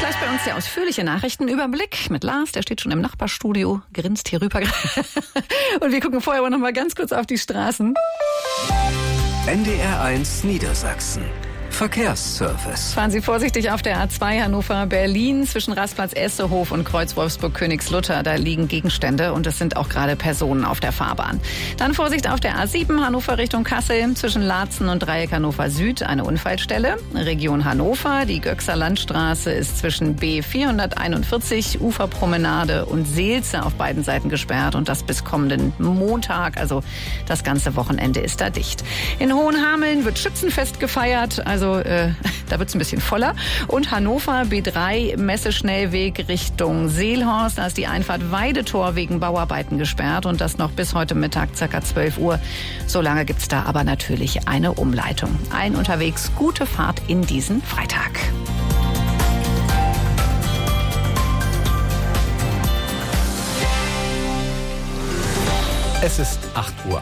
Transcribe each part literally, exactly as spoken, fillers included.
Gleich bei uns der ausführliche Nachrichtenüberblick mit Lars, der steht schon im Nachbarstudio, grinst hier rüber. Und wir gucken vorher aber noch mal ganz kurz auf die Straßen. N D R eins Niedersachsen. Verkehrsservice. Fahren Sie vorsichtig auf der A zwei Hannover-Berlin zwischen Rastplatz Essehof und Kreuz Wolfsburg-Königslutter. Da liegen Gegenstände und es sind auch gerade Personen auf der Fahrbahn. Dann Vorsicht auf der A sieben Hannover Richtung Kassel zwischen Laatzen und Dreieck Hannover Süd eine Unfallstelle. Region Hannover, die Göxer Landstraße ist zwischen B vierhunderteinundvierzig, Uferpromenade und Seelze auf beiden Seiten gesperrt und das bis kommenden Montag, also das ganze Wochenende ist da dicht. In Hohenhameln wird Schützenfest gefeiert, also Also äh, da wird es ein bisschen voller. Und Hannover B drei Messeschnellweg Richtung Seelhorst. Da ist die Einfahrt Weidetor wegen Bauarbeiten gesperrt und das noch bis heute Mittag ca. zwölf Uhr. So lange gibt es da aber natürlich eine Umleitung. Allen unterwegs gute Fahrt in diesen Freitag. Es ist acht Uhr.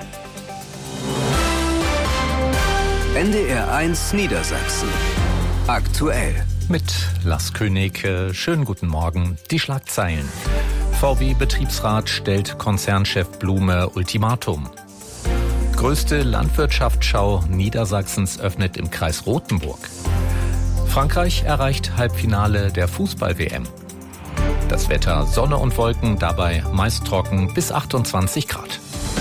N D R eins Niedersachsen. Aktuell. Mit Lars König. Schönen guten Morgen. Die Schlagzeilen. V W-Betriebsrat stellt Konzernchef Blume Ultimatum. Größte Landwirtschaftsschau Niedersachsens öffnet im Kreis Rothenburg. Frankreich erreicht Halbfinale der Fußball-W M. Das Wetter Sonne und Wolken, dabei meist trocken bis achtundzwanzig Grad.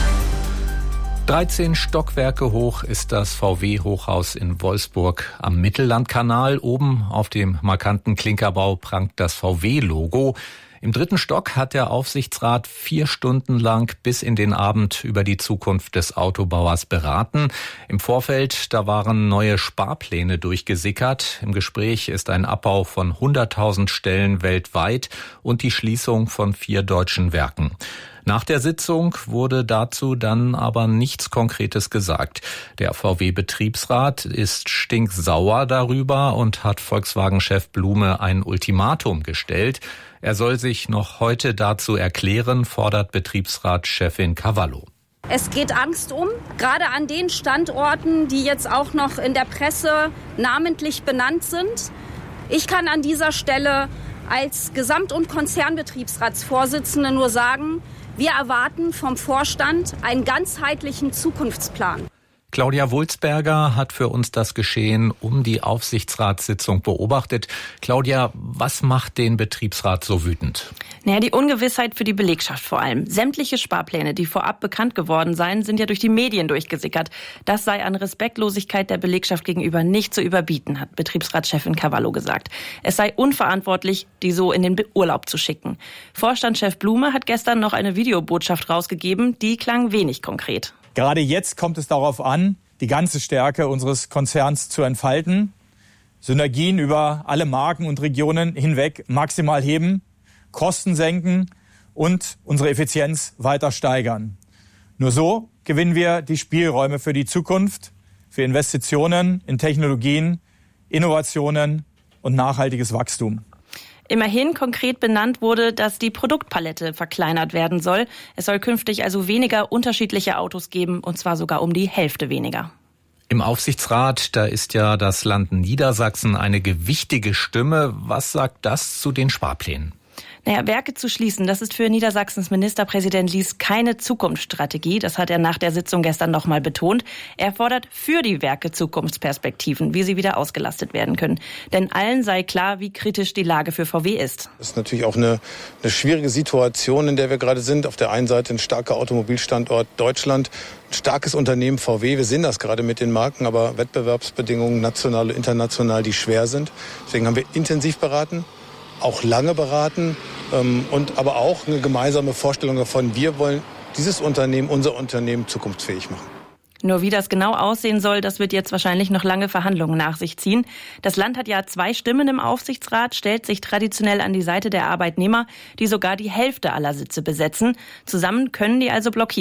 dreizehn Stockwerke hoch ist das V W-Hochhaus in Wolfsburg am Mittellandkanal. Oben auf dem markanten Klinkerbau prangt das V W-Logo. Im dritten Stock hat der Aufsichtsrat vier Stunden lang bis in den Abend über die Zukunft des Autobauers beraten. Im Vorfeld, da waren neue Sparpläne durchgesickert. Im Gespräch ist ein Abbau von hunderttausend Stellen weltweit und die Schließung von vier deutschen Werken. Nach der Sitzung wurde dazu dann aber nichts Konkretes gesagt. Der V W-Betriebsrat ist stinksauer darüber und hat Volkswagen-Chef Blume ein Ultimatum gestellt. Er soll sich noch heute dazu erklären, fordert Betriebsratschefin Cavallo. Es geht Angst um, gerade an den Standorten, die jetzt auch noch in der Presse namentlich benannt sind. Ich kann an dieser Stelle als Gesamt- und Konzernbetriebsratsvorsitzende nur sagen, wir erwarten vom Vorstand einen ganzheitlichen Zukunftsplan. Claudia Wulzberger hat für uns das Geschehen um die Aufsichtsratssitzung beobachtet. Claudia, was macht den Betriebsrat so wütend? Naja, die Ungewissheit für die Belegschaft vor allem. Sämtliche Sparpläne, die vorab bekannt geworden seien, sind ja durch die Medien durchgesickert. Das sei an Respektlosigkeit der Belegschaft gegenüber nicht zu überbieten, hat Betriebsratschefin Cavallo gesagt. Es sei unverantwortlich, die so in den Urlaub zu schicken. Vorstandschef Blume hat gestern noch eine Videobotschaft rausgegeben, die klang wenig konkret. Gerade jetzt kommt es darauf an, die ganze Stärke unseres Konzerns zu entfalten, Synergien über alle Marken und Regionen hinweg maximal heben, Kosten senken und unsere Effizienz weiter steigern. Nur so gewinnen wir die Spielräume für die Zukunft, für Investitionen in Technologien, Innovationen und nachhaltiges Wachstum. Immerhin konkret benannt wurde, dass die Produktpalette verkleinert werden soll. Es soll künftig also weniger unterschiedliche Autos geben, und zwar sogar um die Hälfte weniger. Im Aufsichtsrat, da ist ja das Land Niedersachsen eine gewichtige Stimme. Was sagt das zu den Sparplänen? Naja, Werke zu schließen, das ist für Niedersachsens Ministerpräsident Lies keine Zukunftsstrategie. Das hat er nach der Sitzung gestern nochmal betont. Er fordert für die Werke Zukunftsperspektiven, wie sie wieder ausgelastet werden können. Denn allen sei klar, wie kritisch die Lage für V W ist. Das ist natürlich auch eine, eine schwierige Situation, in der wir gerade sind. Auf der einen Seite ein starker Automobilstandort Deutschland, ein starkes Unternehmen V W. Wir sehen das gerade mit den Marken, aber Wettbewerbsbedingungen national und international, die schwer sind. Deswegen haben wir intensiv beraten, auch lange beraten ähm, und aber auch eine gemeinsame Vorstellung davon, wir wollen dieses Unternehmen, unser Unternehmen zukunftsfähig machen. Nur wie das genau aussehen soll, das wird jetzt wahrscheinlich noch lange Verhandlungen nach sich ziehen. Das Land hat ja zwei Stimmen im Aufsichtsrat, stellt sich traditionell an die Seite der Arbeitnehmer, die sogar die Hälfte aller Sitze besetzen. Zusammen können die also blockieren.